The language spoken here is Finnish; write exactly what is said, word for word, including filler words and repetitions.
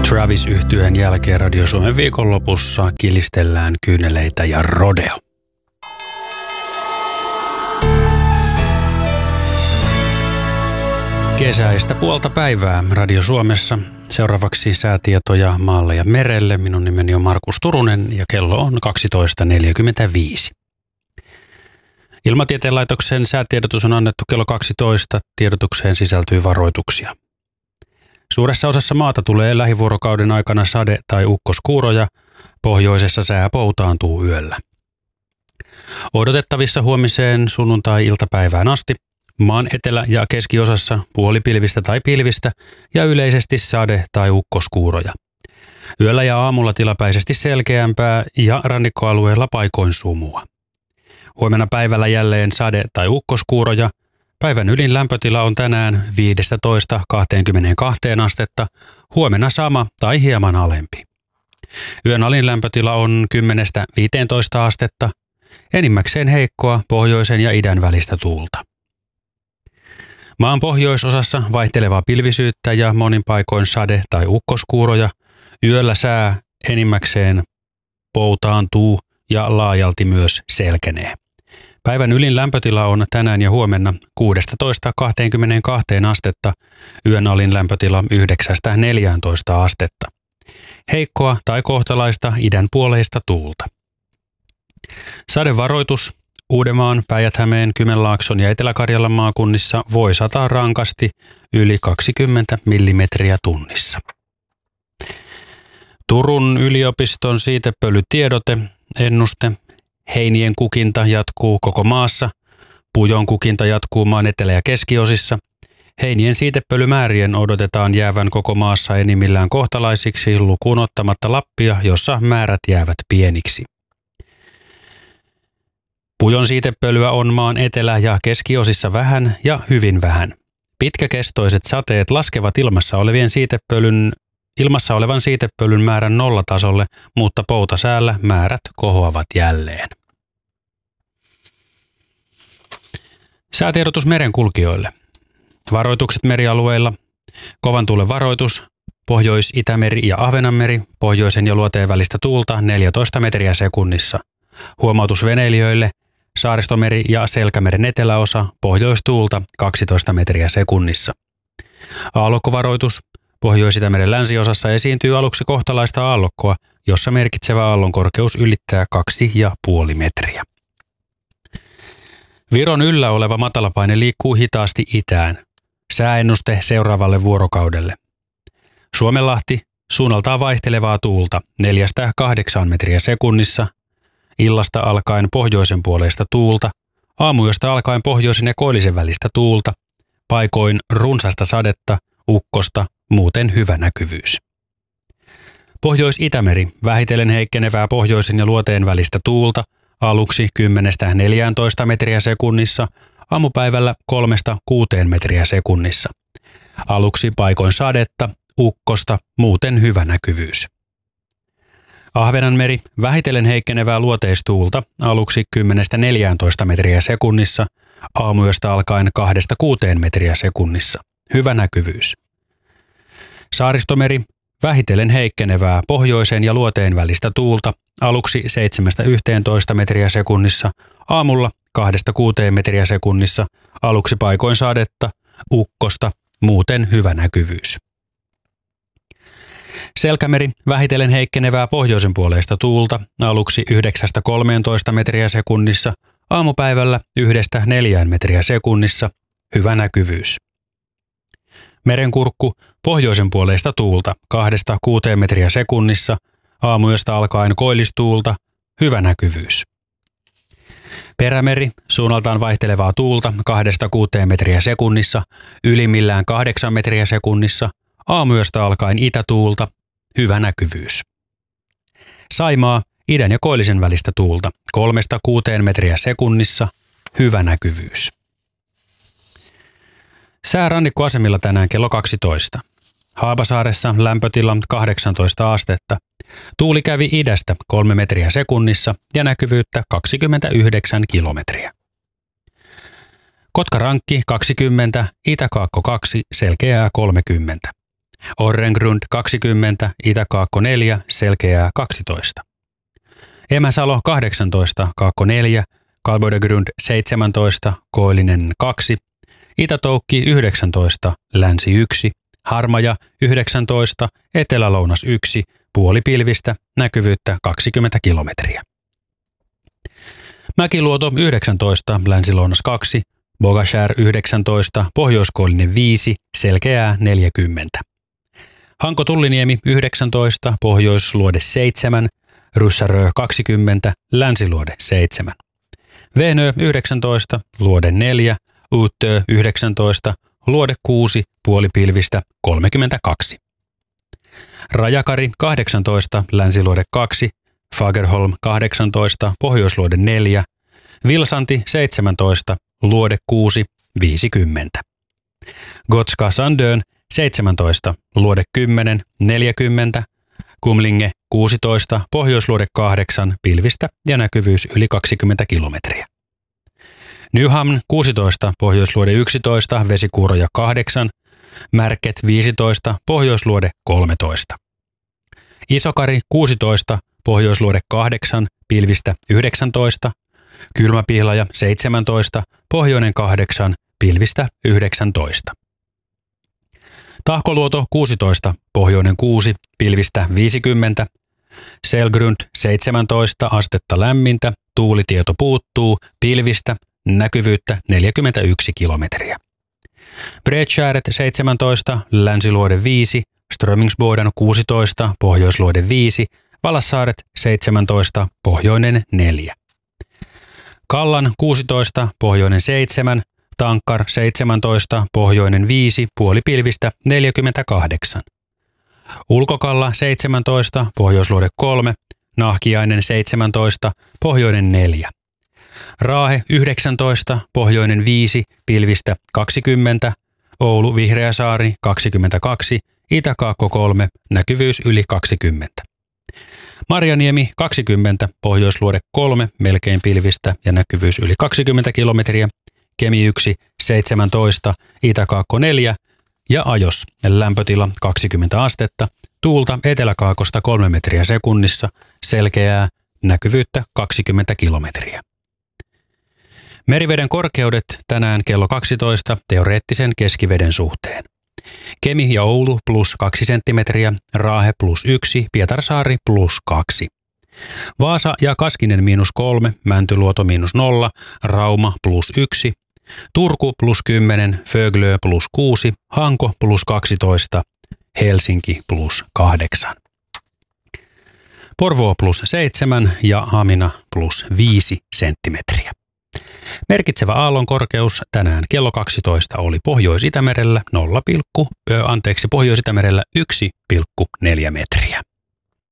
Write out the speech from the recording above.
Travis-yhtyeen jälkeen Radio Suomen viikonlopussa kilistellään kyyneleitä ja rodeo. Kesäistä puolta päivää Radio Suomessa. Seuraavaksi säätietoja maalle ja merelle. Minun nimeni on Markus Turunen ja kello on kaksitoista neljäkymmentäviisi. Ilmatieteen laitoksen säätiedotus on annettu kello kaksitoista. Tiedotukseen sisältyy varoituksia. Suuressa osassa maata tulee lähivuorokauden aikana sade- tai ukkoskuuroja. Pohjoisessa sää poutaantuu yöllä. Odotettavissa huomiseen sunnuntai-iltapäivään asti maan etelä- ja keskiosassa puolipilvistä tai pilvistä ja yleisesti sade- tai ukkoskuuroja. Yöllä ja aamulla tilapäisesti selkeämpää ja rannikkoalueella paikoin sumua. Huomenna päivällä jälleen sade- tai ukkoskuuroja. Päivän ylin lämpötila on tänään viisitoista kaksikymmentäkaksi astetta, huomenna sama tai hieman alempi. Yön alin lämpötila on kymmenestä viiteentoista astetta, enimmäkseen heikkoa pohjoisen ja idän välistä tuulta. Maan pohjoisosassa vaihtelevaa pilvisyyttä ja monin paikoin sade- tai ukkoskuuroja. Yöllä sää enimmäkseen poutaantuu ja laajalti myös selkenee. Päivän ylin lämpötila on tänään ja huomenna kuusitoista kaksikymmentäkaksi astetta, yön alin lämpötila yhdeksästä neljääntoista astetta. Heikkoa tai kohtalaista idän puoleista tuulta. Sadevaroitus Uudenmaan, Päijät-Hämeen, Kymenlaakson ja Etelä-Karjalan maakunnissa voi sataa rankasti yli kaksikymmentä millimetriä tunnissa. Turun yliopiston siitepölytiedote, ennuste. Heinien kukinta jatkuu koko maassa. Pujon kukinta jatkuu maan etelä- ja keskiosissa. Heinien siitepölymäärien odotetaan jäävän koko maassa enimmillään kohtalaisiksi lukuun ottamatta Lappia, jossa määrät jäävät pieniksi. Pujon siitepölyä on maan etelä- ja keskiosissa vähän ja hyvin vähän. Pitkäkestoiset sateet laskevat ilmassa olevien siitepölyn, ilmassa olevan siitepölyn määrän nollatasolle, mutta poutasäällä määrät kohoavat jälleen. Säätiedotus merenkulkijoille. Varoitukset merialueilla. Kovan tuulen varoitus. Pohjois-Itämeri ja Ahvenanmeri. Pohjoisen ja luoteen välistä tuulta neljätoista metriä sekunnissa. Huomautus veneilijöille. Saaristomeri ja Selkämeren eteläosa. Pohjoistuulta kaksitoista metriä sekunnissa. Aallokkovaroitus. Pohjois-Itämeren länsiosassa esiintyy aluksi kohtalaista aallokkoa, jossa merkitsevä aallon korkeus ylittää kaksi ja puoli metriä. Viron yllä oleva matalapaine liikkuu hitaasti itään. Sääennuste seuraavalle vuorokaudelle. Suomenlahti, suunnaltaan vaihtelevaa tuulta neljästä kahdeksaan metriä sekunnissa. Illasta alkaen pohjoisen puoleista tuulta. Aamuyöstä alkaen pohjoisen ja koillisen välistä tuulta. Paikoin runsasta sadetta, ukkosta, muuten hyvä näkyvyys. Pohjois-Itämeri, vähitellen heikkenevää pohjoisen ja luoteen välistä tuulta, aluksi kymmenestä neljääntoista metriä sekunnissa, aamupäivällä kolmesta kuuteen metriä sekunnissa. Aluksi paikoin sadetta, ukkosta, muuten hyvä näkyvyys. Ahvenanmeri, vähitellen heikkenevää luoteistuulta, aluksi kymmenestä neljääntoista metriä sekunnissa, aamuyöstä alkaen kahdesta kuuteen metriä sekunnissa. Hyvä näkyvyys. Saaristomeri, vähitellen heikkenevää pohjoisen ja luoteen välistä tuulta, aluksi seitsemästä yhteentoista metriä sekunnissa, aamulla kahdesta kuuteen metriä sekunnissa, aluksi paikoin sadetta, ukkosta, muuten hyvä näkyvyys. Selkämeri, vähitellen heikkenevää pohjoisen puoleista tuulta, aluksi yhdeksästä kolmeentoista metriä sekunnissa, aamupäivällä yhdestä neljään metriä sekunnissa, hyvä näkyvyys. Merenkurkku, pohjoisen puoleista tuulta, kahdesta kuuteen metriä sekunnissa, aamuyöstä alkaen koillistuulta, hyvä näkyvyys. Perämeri, suunnaltaan vaihtelevaa tuulta, kahdesta kuuteen metriä sekunnissa, ylimmillään kahdeksan metriä sekunnissa, aamuyöstä alkaen itätuulta, hyvä näkyvyys. Saimaa, idän ja koillisen välistä tuulta, kolmesta kuuteen metriä sekunnissa, hyvä näkyvyys. Sää rannikkoasemilla tänään kello kaksitoista. Haapasaaressa lämpötila kahdeksantoista astetta. Tuuli kävi idästä kolme metriä sekunnissa ja näkyvyyttä kaksikymmentäyhdeksän kilometriä. Kotkarankki kaksikymmentä, Itäkaakko kaksi, selkeää kolmekymmentä. Orrengrund kaksikymmentä, Itä-Kaakko neljä, Selkeää kaksitoista. Emäsalo kahdeksantoista, Kaakko neljä, Kalbodegrund seitsemäntoista, Koillinen kaksi, Itä-Toukki yhdeksäntoista, Länsi yksi, Harmaja yhdeksäntoista, Etelä-Lounas yksi, puolipilvistä, näkyvyyttä kaksikymmentä kilometriä. Mäkiluoto yhdeksäntoista, Länsi-Lounas kaksi, Bogashär yhdeksäntoista, Pohjois-Koillinen viisi, Selkeää neljäkymmentä. Hanko-Tulliniemi yhdeksäntoista, Pohjoisluode seitsemän, Ryssärö kaksikymmentä, Länsiluode seitsemän. Vehnö yhdeksäntoista, Luode neljä, Uutö yhdeksäntoista, Luode kuusi, puolipilvistä kolmekymmentäkaksi. Rajakari kahdeksantoista, Länsiluode kaksi, Fagerholm kahdeksantoista, Pohjoisluode neljä, Vilsanti seitsemäntoista, Luode kuusi, viisikymmentä. Gotska Sandön seitsemäntoista, Luode kymmenen, neljäkymmentä, Kumlinge kuusitoista, Pohjoisluode kahdeksan, pilvistä ja näkyvyys yli kaksikymmentä kilometriä. Nyhamn kuusitoista, Pohjoisluode yksitoista, vesikuuroja kahdeksan, Märket viisitoista, Pohjoisluode kolmetoista. Isokari kuusitoista, Pohjoisluode kahdeksan, pilvistä yhdeksäntoista, Kylmäpihlaja seitsemäntoista, Pohjoinen kahdeksan, pilvistä yhdeksäntoista. Tahkoluoto kuusitoista, Pohjoinen kuusi, pilvistä viisikymmentä, Selgrund seitsemäntoista, astetta lämmintä, tuulitieto puuttuu, pilvistä, näkyvyyttä neljäkymmentäyksi kilometriä. Bredskäret seitsemäntoista, Länsiluode viisi, Strömingsboden kuusitoista, Pohjoisluode viisi, Valassaaret seitsemäntoista, Pohjoinen neljä. Kallan kuusitoista, Pohjoinen seitsemän, Tankkar seitsemäntoista, Pohjoinen viisi, puolipilvistä neljäkymmentäkahdeksan. Ulkokalla seitsemäntoista, Pohjoisluode kolme, Nahkiainen seitsemäntoista, Pohjoinen neljä. Raahe yhdeksäntoista, Pohjoinen viisi, pilvistä kaksikymmentä, Oulu Vihreäsaari kaksikymmentäkaksi, Itä-Kaakko kolme, näkyvyys yli kaksikymmentä. Marjaniemi kaksikymmentä, Pohjoisluode kolme, melkein pilvistä ja näkyvyys yli kaksikymmentä kilometriä, Kemi yksi, seitsemäntoista, Itä-Kaakko neljä ja Ajos, lämpötila kaksikymmentä astetta, tuulta eteläkaakosta kolme metriä sekunnissa, selkeää, näkyvyyttä kaksikymmentä kilometriä. Meriveden korkeudet tänään kello kaksitoista teoreettisen keskiveden suhteen. Kemi ja Oulu plus kaksi senttimetriä, Raahe plus yksi, Pietarsaari plus kaksi. Vaasa ja Kaskinen miinus kolme, Mäntyluoto miinus nolla, Rauma plus yksi, Turku plus kymmenen, Föglö plus kuusi, Hanko plus kaksitoista, Helsinki plus kahdeksan. Porvoo plus seitsemän ja Hamina plus viisi senttimetriä. Merkitsevä aallon korkeus tänään kello kaksitoista oli Pohjois-Itämerellä nolla, anteeksi Pohjois-Itämerellä yksi pilkku neljä metriä.